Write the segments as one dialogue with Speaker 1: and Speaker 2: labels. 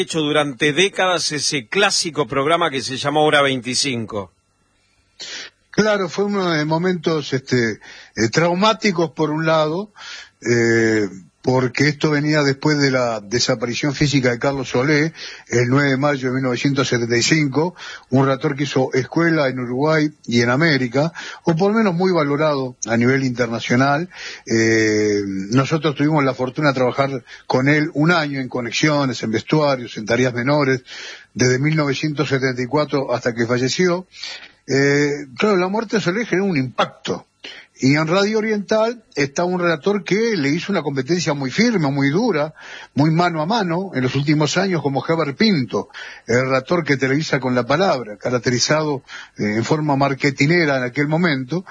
Speaker 1: hecho durante décadas ese clásico programa que se llama Hora 25.
Speaker 2: Claro, fue uno de momentos traumáticos por un lado, porque esto venía después de la desaparición física de Carlos Solé, el 9 de mayo de 1975, un relator que hizo escuela en Uruguay y en América, o por lo menos muy valorado a nivel internacional. Nosotros tuvimos la fortuna de trabajar con él un año en conexiones, en vestuarios, en tareas menores, desde 1974 hasta que falleció. Claro, la muerte de Solé generó un impacto. Y en Radio Oriental está un relator que le hizo una competencia muy firme, muy dura, muy mano a mano en los últimos años, como Heber Pinto, el relator que televisa con la palabra, caracterizado en forma marketinera en aquel momento.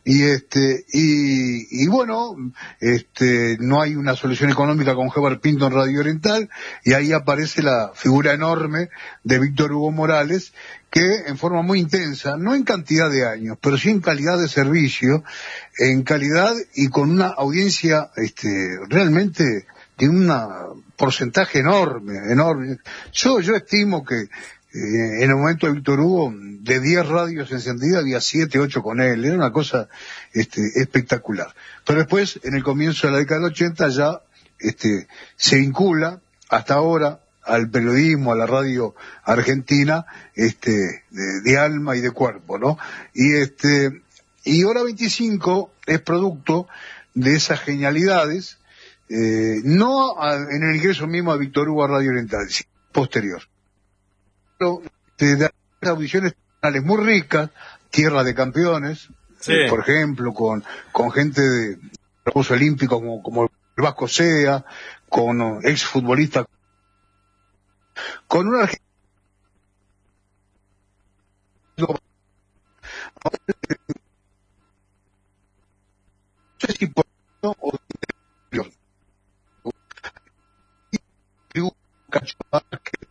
Speaker 2: Y bueno, no hay una solución económica con Heber Pinto en Radio Oriental, y ahí aparece la figura enorme de Víctor Hugo Morales, que en forma muy intensa, no en cantidad de años, pero sí en calidad de servicio, en calidad y con una audiencia realmente de un porcentaje enorme. Yo estimo que en el momento de Víctor Hugo, de 10 radios encendidas, había 7, 8 con él. Era una cosa espectacular. Pero después, en el comienzo de la década del 80, ya se vincula, hasta ahora, al periodismo, a la radio argentina, de alma y de cuerpo, ¿no? Y Hora 25 es producto de esas genialidades, no en el ingreso mismo a Víctor Hugo a Radio Oriental, sino posterior. De audiciones nacionales muy ricas, Tierra de Campeones, sí. Por ejemplo, con gente de Juegos Olímpicos como el Vasco Sea, con exfutbolistas, con una Argentina. No sé si por